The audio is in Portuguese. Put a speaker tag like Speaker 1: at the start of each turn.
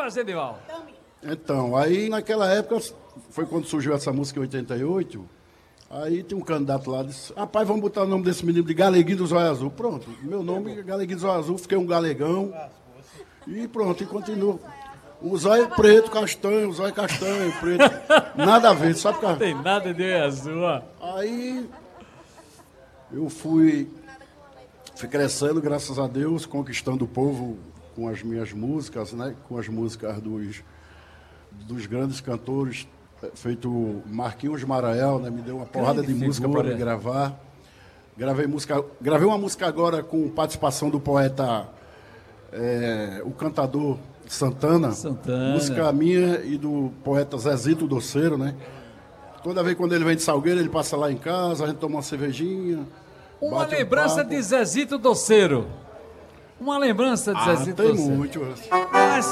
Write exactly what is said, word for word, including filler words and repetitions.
Speaker 1: Bora, Zedival.
Speaker 2: Então, aí naquela época, foi quando surgiu essa música em oitenta e oito, aí tem um candidato lá, disse, rapaz, vamos botar o nome desse menino de Galeguinho do Zóio Azul. Pronto, meu nome é Galeguinho do Zóio Azul, fiquei um galegão, e pronto, e continuo. O zóio preto, castanho, o zóio castanho, preto, nada a ver, só por
Speaker 1: Não
Speaker 2: causa...
Speaker 1: tem nada de olho azul, ó.
Speaker 2: Aí, eu fui, fui crescendo, graças a Deus, conquistando o povo com as minhas músicas, né, com as músicas dos... dos grandes cantores, feito Marquinhos Marael, né? Me deu uma porrada
Speaker 1: Grande
Speaker 2: de música
Speaker 1: figura.
Speaker 2: para me gravar. Gravei música, gravei uma música agora com participação do poeta, é, o cantador Santana.
Speaker 1: Santana.
Speaker 2: Música minha e do poeta Zezito Doceiro, né? Toda vez quando ele vem de Salgueiro, ele passa lá em casa, a gente toma uma cervejinha.
Speaker 1: Uma
Speaker 2: bate um
Speaker 1: lembrança
Speaker 2: papo.
Speaker 1: de Zezito Doceiro. Uma lembrança de
Speaker 2: Ah,
Speaker 1: Zezito
Speaker 2: tem
Speaker 1: Doceiro.
Speaker 2: muito.
Speaker 1: Ah,